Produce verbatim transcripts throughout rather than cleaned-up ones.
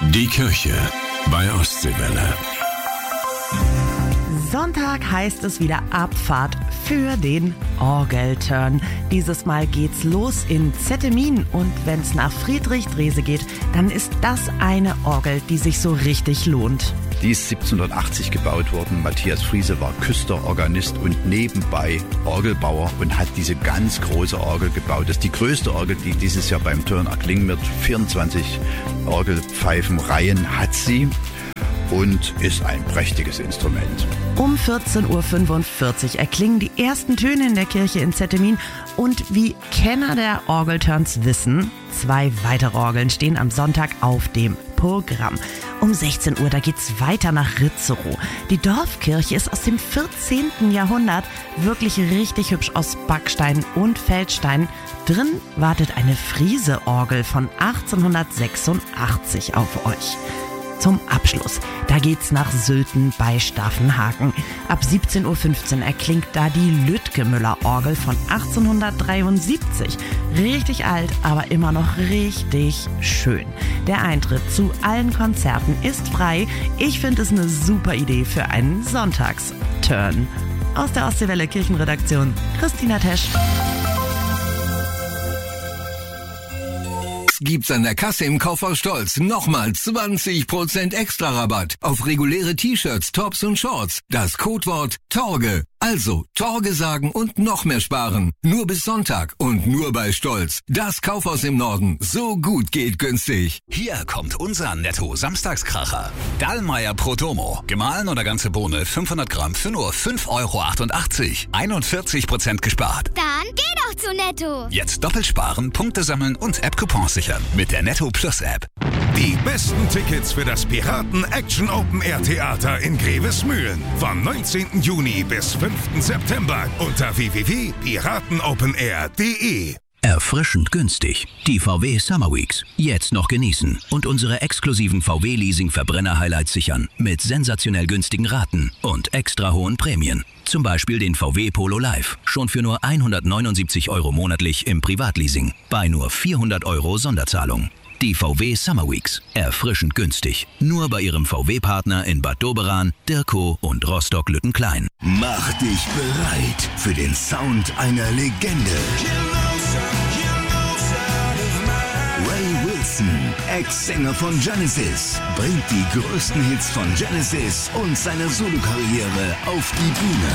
Die Kirche bei Ostseewelle. Sonntag heißt es wieder Abfahrt für den Orgelturn. Dieses Mal geht's los in Zettemin und wenn's nach Friedrich Drese geht, dann ist das eine Orgel, die sich so richtig lohnt. Die ist siebzehnhundertachtzig gebaut worden. Matthias Friese war Küster, Organist und nebenbei Orgelbauer und hat diese ganz große Orgel gebaut. Das ist die größte Orgel, die dieses Jahr beim Turn erklingen wird. vierundzwanzig Orgelpfeifenreihen hat sie und ist ein prächtiges Instrument. Um vierzehn Uhr fünfundvierzig erklingen die ersten Töne in der Kirche in Zettemin und wie Kenner der Orgelturns wissen, zwei weitere Orgeln stehen am Sonntag auf dem Programm. Um sechzehn Uhr, da geht's weiter nach Ritzerow. Die Dorfkirche ist aus dem vierzehnten Jahrhundert, wirklich richtig hübsch aus Backstein und Feldstein. Drin wartet eine Friese-Orgel von achtzehnhundertsechsundachtzig auf euch. Zum Abschluss, da geht's nach Sülten bei Staffenhagen. Ab siebzehn Uhr fünfzehn erklingt da die Lütgemüller-Orgel von achtzehnhundertdreiundsiebzig. Richtig alt, aber immer noch richtig schön. Der Eintritt zu allen Konzerten ist frei. Ich finde es eine super Idee für einen Sonntagsturn. Aus der Ostseewelle Kirchenredaktion, Christina Tesch. Gibt's an der Kasse im Kaufhaus Stolz nochmal zwanzig Prozent extra Rabatt auf reguläre T-Shirts, Tops und Shorts. Das Codewort Torge. Also Torge sagen und noch mehr sparen. Nur bis Sonntag und nur bei Stolz. Das Kaufhaus im Norden. So gut geht günstig. Hier kommt unser Netto-Samstagskracher. Dallmayr Protomo. Gemahlen oder ganze Bohne fünfhundert Gramm für nur fünf Euro achtundachtzig. einundvierzig Prozent gespart. Dann geh doch zu Netto. Jetzt doppelt sparen, Punkte sammeln und App-Coupons sichern. Mit der Netto Plus App. Die besten Tickets für das Piraten Action Open Air Theater in Grevesmühlen. Vom neunzehnten Juni bis fünften September unter w w w punkt piratenopenair punkt de. Erfrischend günstig. Die V W Summer Weeks. Jetzt noch genießen und unsere exklusiven V W-Leasing-Verbrenner-Highlights sichern. Mit sensationell günstigen Raten und extra hohen Prämien. Zum Beispiel den V W Polo Live. Schon für nur hundertneunundsiebzig Euro monatlich im Privatleasing. Bei nur vierhundert Euro Sonderzahlung. Die V W Summer Weeks. Erfrischend günstig. Nur bei Ihrem V W-Partner in Bad Doberan, Dirkow und Rostock-Lüttenklein. Mach dich bereit für den Sound einer Legende. Ray Wilson, Ex-Sänger von Genesis, bringt die größten Hits von Genesis und seine Solokarriere auf die Bühne.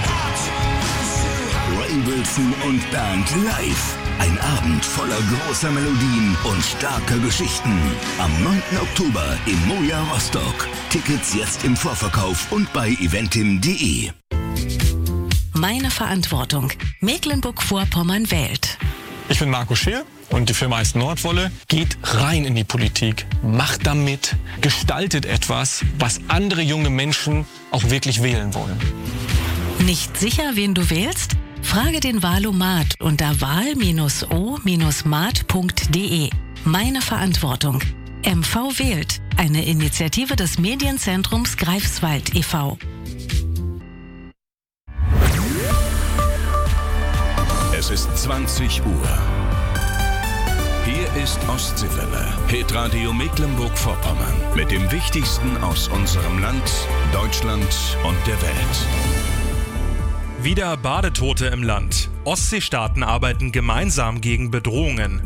Ray Wilson und Band live. Ein Abend voller großer Melodien und starker Geschichten. Am neunten Oktober im Moja Rostock. Tickets jetzt im Vorverkauf und bei eventim punkt de. Meine Verantwortung. Mecklenburg-Vorpommern wählt. Ich bin Marco Scheer und die Firma heißt Nordwolle. Geht rein in die Politik, macht damit, gestaltet etwas, was andere junge Menschen auch wirklich wählen wollen. Nicht sicher, wen du wählst? Frage den Wahlomat unter wahl Bindestrich o Bindestrich mat punkt de. Meine Verantwortung. M V wählt. Eine Initiative des Medienzentrums Greifswald e V Es ist zwanzig Uhr. Hier ist Ostseewelle, Hitradio Mecklenburg-Vorpommern. Mit dem Wichtigsten aus unserem Land, Deutschland und der Welt. Wieder Badetote im Land. Ostseestaaten arbeiten gemeinsam gegen Bedrohungen.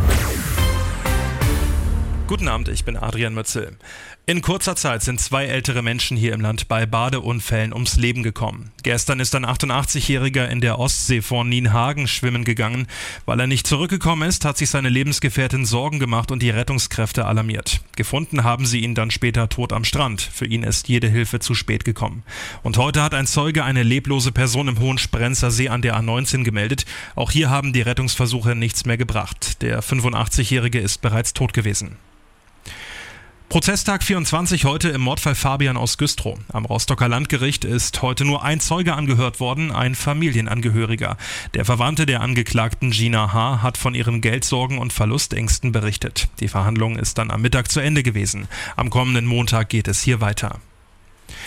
Guten Abend, ich bin Adrian Mützel. In kurzer Zeit sind zwei ältere Menschen hier im Land bei Badeunfällen ums Leben gekommen. Gestern ist ein achtundachtzigjähriger in der Ostsee vor Nienhagen schwimmen gegangen. Weil er nicht zurückgekommen ist, hat sich seine Lebensgefährtin Sorgen gemacht und die Rettungskräfte alarmiert. Gefunden haben sie ihn dann später tot am Strand. Für ihn ist jede Hilfe zu spät gekommen. Und heute hat ein Zeuge eine leblose Person im Hohensprenzer See an der A neunzehn gemeldet. Auch hier haben die Rettungsversuche nichts mehr gebracht. Der fünfundachtzigjährige ist bereits tot gewesen. Prozesstag vierundzwanzig heute im Mordfall Fabian aus Güstrow. Am Rostocker Landgericht ist heute nur ein Zeuge angehört worden, ein Familienangehöriger. Der Verwandte der Angeklagten Gina H. hat von ihren Geldsorgen und Verlustängsten berichtet. Die Verhandlung ist dann am Mittag zu Ende gewesen. Am kommenden Montag geht es hier weiter.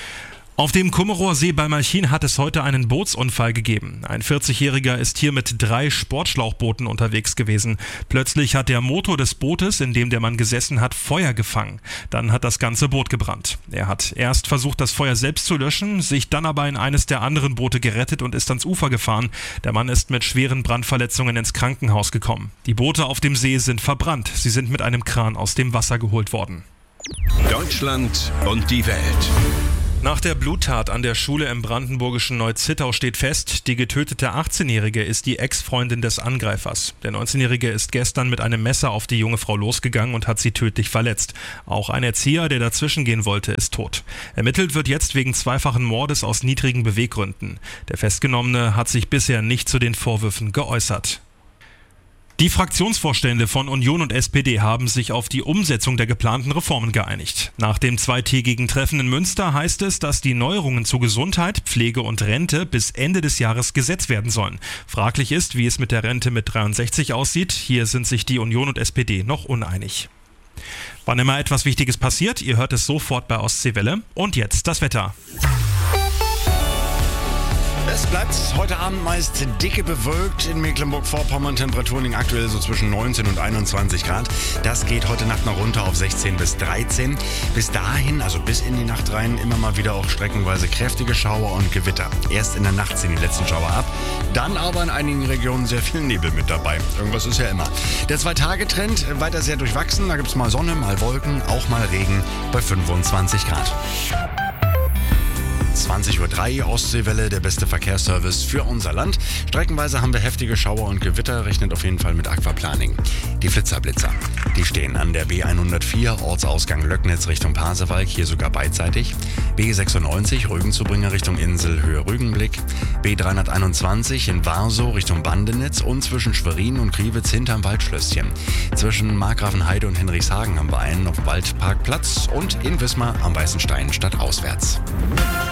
Auf dem Kummerower See bei Malchin hat es heute einen Bootsunfall gegeben. Ein vierzigjähriger ist hier mit drei Sportschlauchbooten unterwegs gewesen. Plötzlich hat der Motor des Bootes, in dem der Mann gesessen hat, Feuer gefangen. Dann hat das ganze Boot gebrannt. Er hat erst versucht, das Feuer selbst zu löschen, sich dann aber in eines der anderen Boote gerettet und ist ans Ufer gefahren. Der Mann ist mit schweren Brandverletzungen ins Krankenhaus gekommen. Die Boote auf dem See sind verbrannt. Sie sind mit einem Kran aus dem Wasser geholt worden. Deutschland und die Welt. Nach der Bluttat an der Schule im brandenburgischen Neu-Zittau steht fest, die getötete achtzehnjährige ist die Ex-Freundin des Angreifers. Der neunzehnjährige ist gestern mit einem Messer auf die junge Frau losgegangen und hat sie tödlich verletzt. Auch ein Erzieher, der dazwischen gehen wollte, ist tot. Ermittelt wird jetzt wegen zweifachen Mordes aus niedrigen Beweggründen. Der Festgenommene hat sich bisher nicht zu den Vorwürfen geäußert. Die Fraktionsvorstände von Union und S P D haben sich auf die Umsetzung der geplanten Reformen geeinigt. Nach dem zweitägigen Treffen in Münster heißt es, dass die Neuerungen zu Gesundheit, Pflege und Rente bis Ende des Jahres Gesetz werden sollen. Fraglich ist, wie es mit der Rente mit dreiundsechzig aussieht. Hier sind sich die Union und S P D noch uneinig. Wann immer etwas Wichtiges passiert, ihr hört es sofort bei Ostseewelle. Und jetzt das Wetter. Es bleibt heute Abend meist dicke bewölkt in Mecklenburg-Vorpommern. Temperaturen liegen aktuell so zwischen neunzehn und einundzwanzig Grad. Das geht heute Nacht noch runter auf sechzehn bis dreizehn. Bis dahin, also bis in die Nacht rein, immer mal wieder auch streckenweise kräftige Schauer und Gewitter. Erst in der Nacht ziehen die letzten Schauer ab. Dann aber in einigen Regionen sehr viel Nebel mit dabei. Irgendwas ist ja immer. Der Zwei-Tage-Trend weiter sehr durchwachsen. Da gibt es mal Sonne, mal Wolken, auch mal Regen bei fünfundzwanzig Grad. zwanzig Uhr drei, Ostseewelle, der beste Verkehrsservice für unser Land. Streckenweise haben wir heftige Schauer und Gewitter, rechnet auf jeden Fall mit Aquaplaning. Die Flitzer-Blitzer, die stehen an der B hundertvier, Ortsausgang Löcknitz Richtung Pasewalk, hier sogar beidseitig. B sechsundneunzig, Rügenzubringer Richtung Insel, Höhe Rügenblick. B dreihunderteinundzwanzig in Warsow Richtung Bandenitz und zwischen Schwerin und Kriwitz hinterm Waldschlösschen. Zwischen Markgrafenheide und Henrichshagen haben wir einen auf dem Waldparkplatz und in Wismar am Weißen Stein stadtauswärts.